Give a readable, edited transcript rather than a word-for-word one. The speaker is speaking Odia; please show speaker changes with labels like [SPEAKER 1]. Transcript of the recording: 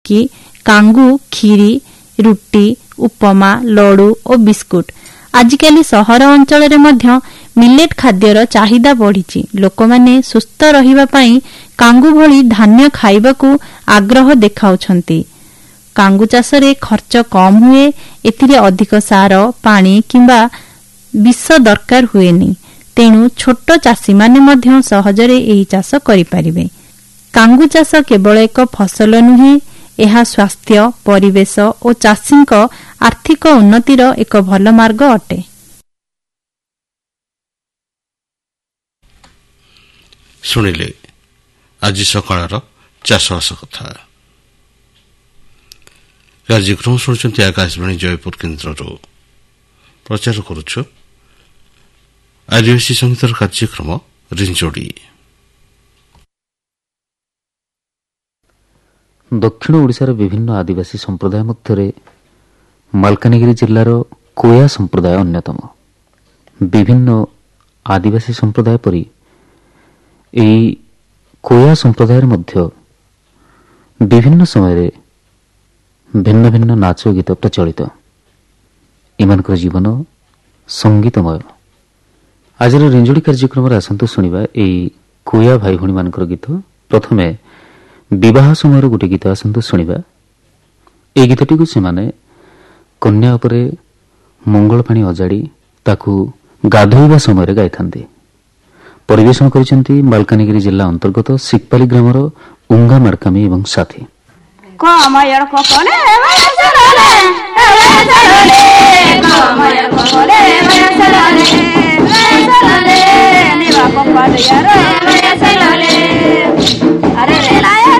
[SPEAKER 1] ଯେପରିକି କାଙ୍ଗୁ, କ୍ଷୀରି, ରୁଟି, ଉପମା, ଲଡୁ ଓ ବିସ୍କୁଟ। ଆଜିକାଲି ସହର ଅଞ୍ଚଳରେ ମଧ୍ୟ ମିଲେଟ୍ ଖାଦ୍ୟର ଚାହିଦା ବଢ଼ିଛି। ଲୋକମାନେ ସୁସ୍ଥ ରହିବା ପାଇଁ କାଙ୍ଗୁ ଭଳି ଧାନ୍ୟ ଖାଇବାକୁ ଆଗ୍ରହ ଦେଖାଉଛନ୍ତି। କାଙ୍ଗୁ ଚାଷରେ ଖର୍ଚ୍ଚ କମ୍ ହୁଏ। ଏଥିରେ ଅଧିକ ସାର, ପାଣି କିମ୍ବା ବିଷ ଦରକାର ହୁଏନି। ତେଣୁ ଛୋଟ ଚାଷୀମାନେ ମଧ୍ୟ ସହଜରେ ଏହି ଚାଷ କରିପାରିବେ। କାଙ୍ଗୁ ଚାଷ କେବଳ ଏକ ଫସଲ ନୁହେଁ, ଏହା ସ୍ୱାସ୍ଥ୍ୟ, ପରିବେଶ ଓ ଚାଷୀଙ୍କ ଆର୍ଥିକ ଉନ୍ନତିର ଏକ ଭଲ ମାର୍ଗ ଅଟେ।
[SPEAKER 2] ଶୁଣିଲେ ଆଜି ସକାଳର ଚାଷବାସ କଥା। କାର୍ଯ୍ୟକ୍ରମ ଶୁଣୁଛନ୍ତି ଆକାଶବାଣୀ ଜୟପୁର କେନ୍ଦ୍ରରୁ। ପ୍ରଚାର କରୁଛୁ ଆଦିବାସୀ ସଙ୍ଗୀତର କାର୍ଯ୍ୟକ୍ରମ ରିଞ୍ଜୋଡି।
[SPEAKER 3] ଦକ୍ଷିଣ ଓଡ଼ିଶାର ବିଭିନ୍ନ ଆଦିବାସୀ ସମ୍ପ୍ରଦାୟ ମଧ୍ୟରେ ମାଲକାନଗିରି ଜିଲ୍ଲାର କୋୟା ସମ୍ପ୍ରଦାୟ ଅନ୍ୟତମ। ବିଭିନ୍ନ ଆଦିବାସୀ ସମ୍ପ୍ରଦାୟ ପରି ଏହି କୋୟା ସମ୍ପ୍ରଦାୟରେ ମଧ୍ୟ ବିଭିନ୍ନ ସମୟରେ ଭିନ୍ନ ଭିନ୍ନ ନାଚ ଗୀତ ପ୍ରଚଳିତ। ଏମାନଙ୍କର ଜୀବନ ସଙ୍ଗୀତମୟ। ଆଜିର ରିଞ୍ଜୋଡି କାର୍ଯ୍ୟକ୍ରମରେ ଆସନ୍ତୁ ଶୁଣିବା ଏହି କୋୟା ଭାଇ ଭଉଣୀମାନଙ୍କର ଗୀତ। ପ୍ରଥମେ ବିବାହ ସମୟର ଗୋଟିଏ ଗୀତ ଆସନ୍ତୁ ଶୁଣିବା। ଏହି ଗୀତଟିକୁ ସେମାନେ କନ୍ୟା ଉପରେ ମଙ୍ଗଳ ପାଣି ଅଜାଡ଼ି ତାକୁ ଗାଧୋଇବା ସମୟରେ ଗାଇଥାନ୍ତି। ପରିବେଷଣ କରିଛନ୍ତି ମାଲକାନଗିରି ଜିଲ୍ଲା ଅନ୍ତର୍ଗତ ଶିକପାଲି ଗ୍ରାମର ଉଙ୍ଗା ମାର୍କାମୀ ଏବଂ ସାଥୀ।
[SPEAKER 4] अरे